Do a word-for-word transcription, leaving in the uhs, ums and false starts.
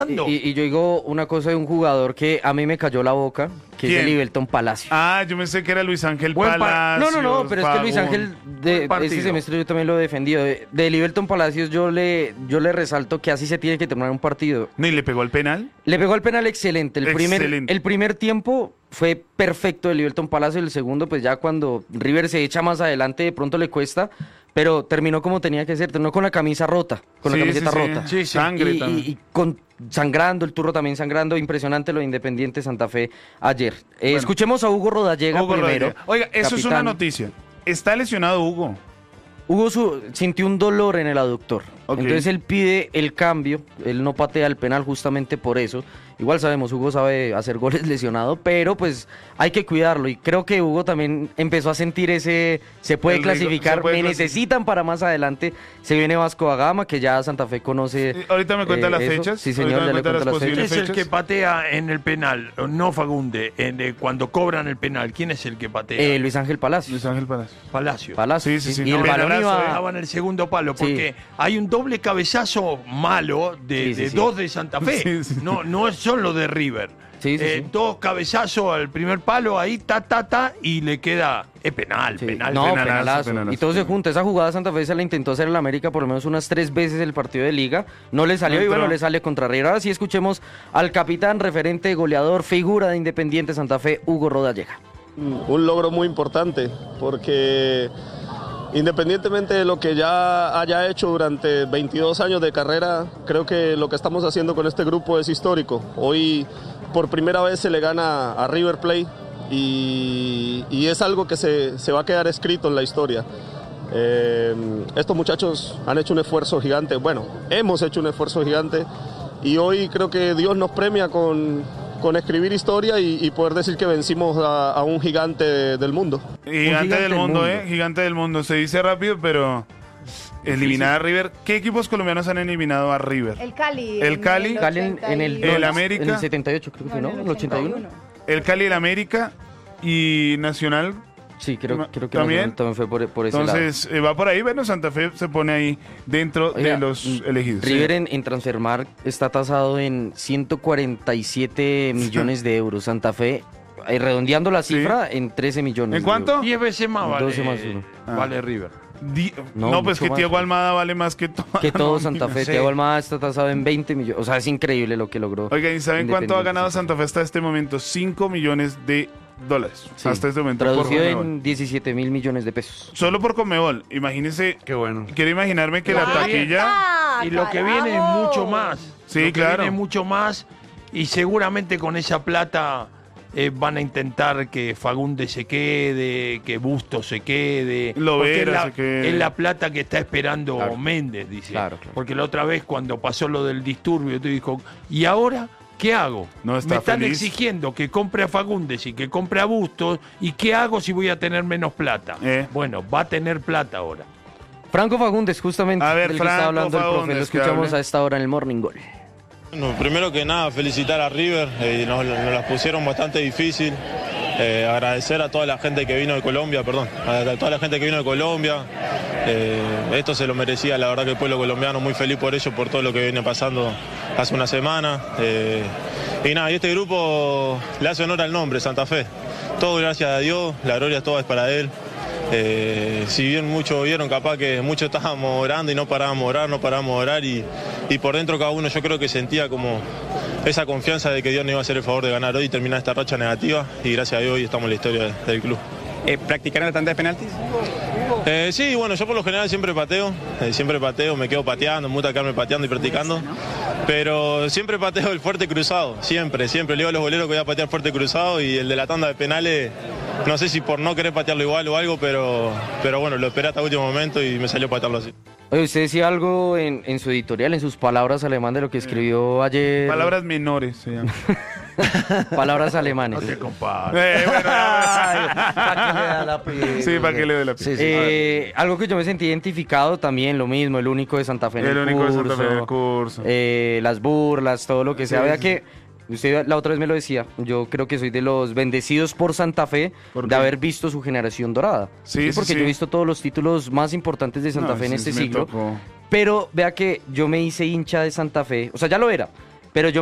Y, y yo digo una cosa de un jugador que a mí me cayó la boca, que ¿Quién? es el Livelton Palacio. Ah, yo pensé que era Luis Ángel Buen pa- Palacios. No, no, no, pero es que Luis Fagún. Ángel, de partido. este semestre yo también lo he defendido. De, de Livelton Palacios yo le, yo le resalto que así se tiene que terminar un partido. ¿No, y le pegó el penal? Le pegó el penal excelente. El, Primer, Excelente. el primer tiempo fue perfecto de Livelton Palacios. El segundo, pues ya cuando River se echa más adelante, de pronto le cuesta. Pero terminó como tenía que ser, terminó con la camisa rota, con Sí, la camiseta sí, sí. rota. Sí, sí. Sangre y, también. y- y con sangrando, el turro también sangrando, impresionante lo de Independiente Santa Fe ayer. Eh, Bueno. Escuchemos a Hugo Rodallega Hugo primero. Rodríguez. Oiga, eso es una capitán. noticia. Está lesionado Hugo. Hugo su- sintió un dolor en el aductor. Ok. Entonces él pide el cambio. Él no patea el penal justamente por eso. Igual sabemos, Hugo sabe hacer goles lesionado, pero pues hay que cuidarlo. Y creo que Hugo también empezó a sentir ese, se puede El riesgo, clasificar, se puede me clasificar. necesitan para más adelante. Se viene Vasco da Gama, que ya Santa Fe conoce. Eh, ahorita me cuenta eh, las eso. fechas. Sí, señor, Ahorita ya me le cuenta cuento las las posibles fechas. ¿Quién es el fechas. que patea en el penal? No Fagunde, en, eh, cuando cobran el penal. ¿Quién es el que patea? Eh, Luis Ángel Palacio. Luis Ángel Palacios. Palacio. Palacio. Sí, sí, sí, Y no, el balón penalazo, iba... eh. Estaba en el segundo palo, Sí. porque hay un doble cabezazo malo de, Sí, sí, de sí. dos de Santa Fe. Sí, sí. No, no es solo de River. Sí, sí, Eh, sí. Dos cabezazos al primer palo, ahí, ta, ta, ta, y le queda. Es penal, Sí. penal. No, penalazo, penalazo. penalazo. Y todo se junta. Esa jugada Santa Fe se la intentó hacer en la América por lo menos unas tres veces el partido de Liga. No le salió No y bueno, entró. le sale contra River. Ahora sí escuchemos al capitán, referente, goleador, figura de Independiente Santa Fe, Hugo Rodallega. Un logro muy importante porque independientemente de lo que ya haya hecho durante veintidós años de carrera, creo que lo que estamos haciendo con este grupo es histórico. Hoy por primera vez se le gana a River Plate y, y es algo que se, se va a quedar escrito en la historia. Eh, estos muchachos han hecho un esfuerzo gigante, bueno, hemos hecho un esfuerzo gigante y hoy creo que Dios nos premia con, con escribir historia y, y poder decir que vencimos a, a un gigante de- del mundo. Gigante, gigante del del mundo, mundo. ¿eh? Gigante del mundo. Se dice rápido, pero eliminar a River. ¿Qué equipos colombianos han eliminado a River? El Cali. El en Cali. Cali en, en el, El no, América. En el setenta y ocho creo que fue, ¿no? en El ochenta y uno. El Cali, el América y Nacional. Sí, creo, Ma- creo que ¿también? Nacional también fue por, por ese Entonces, eh, va por ahí. Bueno, Santa Fe se pone ahí dentro Oiga, de los lado. elegidos. River Sí. en, en Transfermarkt está tasado en ciento cuarenta y siete millones de euros. Santa Fe, eh, redondeando la Sí. cifra, en trece millones. ¿En de cuánto? euros. Diez veces más vale, doce más uno. Ah. vale River. Di- No, no, pues mucho que más. Thiago Almada vale más que todo. Que todo Santa Fe. sí. Thiago Almada está tasado en veinte millones. O sea, es increíble lo que logró. Oigan, ¿y saben cuánto ha Independiente ganado Santa Fe hasta este momento? cinco millones de dólares. Sí, hasta este momento. por traducido Conmebol. en diecisiete mil millones de pesos. Solo por Conmebol. Imagínense. Qué bueno. Quiero imaginarme que la Claro. taquilla. Ah, Y lo que viene es carajo. mucho más. Sí, Lo que claro. viene es mucho más. Y seguramente con esa plata eh, van a intentar que Fagunde se quede, que Busto se quede. Lovera porque es la, se quede. es la plata que está esperando Claro. Méndez, dice. Claro, claro. Porque la otra vez cuando pasó lo del disturbio, te dijo, ¿y ahora qué hago? No está Me están feliz. exigiendo que compre a Fagundes y que compre a Bustos. ¿Y qué hago si voy a tener menos plata? Eh. Bueno, va a tener plata ahora. Franco Fagundes, justamente, A ver, del que Franco está hablando el profe. Lo Fagundes, que escuchamos hable. a esta hora en el Morning Goal. Bueno, primero que nada, felicitar a River, eh, nos, nos las pusieron bastante difícil. Eh, agradecer a toda la gente que vino de Colombia, perdón, a toda la gente que vino de Colombia. Eh, esto se lo merecía, la verdad que el pueblo colombiano, muy feliz por ello, por todo lo que viene pasando hace una semana. Eh, y nada, y este grupo le hace honor al nombre, Santa Fe. Todo gracias a Dios, la gloria toda es para Él. Eh, si bien muchos vieron, capaz que muchos estábamos orando y no parábamos de orar, no parábamos de orar y, y por dentro cada uno yo creo que sentía como esa confianza de que Dios nos iba a hacer el favor de ganar hoy y terminar esta racha negativa y gracias a Dios hoy estamos en la historia de- del club. Eh, ¿Practicaron la tanda de penaltis? Eh, sí, bueno, yo por lo general siempre pateo, eh, siempre pateo, me quedo pateando, me gusta quedarme pateando y practicando, pero siempre pateo el fuerte cruzado, siempre, siempre. Le digo a los boleros que voy a patear fuerte cruzado y el de la tanda de penales, no sé si por no querer patearlo igual o algo, pero, pero bueno, lo esperé hasta el último momento y me salió patearlo así. Oye, usted decía algo en, en su editorial, en sus palabras alemán de lo que escribió ayer. Palabras menores se llama. Palabras alemanes. No te compares. Eh, bueno, ¿Para qué le da la pie? sí, para que le dé la pista. Eh, algo que yo me sentí identificado también, lo mismo, el único de Santa Fe en el, El único de curso, Santa Fe en el curso. eh, las burlas, todo lo que sea. Sí, Vea sí. que usted la otra vez me lo decía, yo creo que soy de los bendecidos por Santa Fe ¿Por de qué? haber visto su generación dorada. Sí, sí, porque sí. yo he visto todos los títulos más importantes de Santa No, Fe en sí, este sí me siglo. tocó. Pero vea que yo me hice hincha de Santa Fe, o sea, ya lo era, pero yo